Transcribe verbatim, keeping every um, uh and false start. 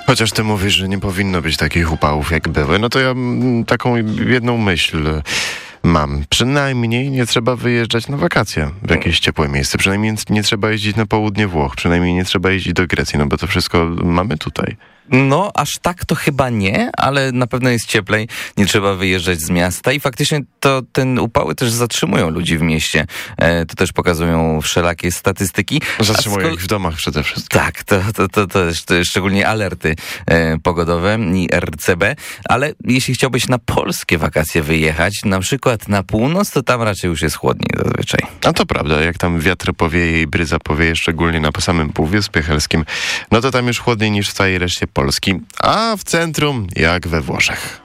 Chociaż ty mówisz, że nie powinno być takich upałów, jak były, no to ja mm, taką jedną myśl mam. Przynajmniej nie trzeba wyjeżdżać na wakacje w jakieś ciepłe miejsce. Przynajmniej nie trzeba jeździć na południe Włoch. Przynajmniej nie trzeba jeździć do Grecji, no bo to wszystko mamy tutaj. No, aż tak to chyba nie, ale na pewno jest cieplej, nie trzeba wyjeżdżać z miasta i faktycznie to ten upały też zatrzymują ludzi w mieście. E, to też pokazują wszelakie statystyki. Zatrzymują sko- ich w domach przede wszystkim. Tak, to, to, to, to, jest, to jest szczególnie alerty e, pogodowe i R C B, ale jeśli chciałbyś na polskie wakacje wyjechać, na przykład na północ, to tam raczej już jest chłodniej zazwyczaj. A to prawda, jak tam wiatr powieje i bryza powieje, szczególnie na samym Półwyspie Helskim, no to tam już chłodniej niż w całej reszcie Polski, a w centrum jak we Włoszech.